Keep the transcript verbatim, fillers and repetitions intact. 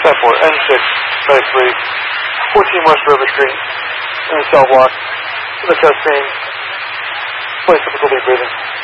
ten four, N six, Medic three, fourteen West River Street, in the cell block, for the testing, place difficulty breathing.